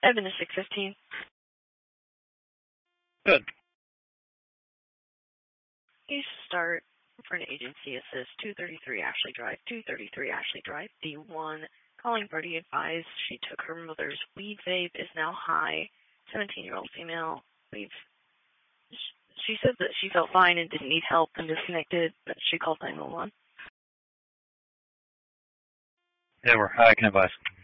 7 to 6:15. Good. You start for an agency assist, 233 Ashley Drive, 233 Ashley Drive, D1. Calling party advised she took her mother's weed vape, is now high, 17-year-old female. She said that she felt fine and didn't need help and disconnected, but she called 911. Yeah, we're high. I can advise.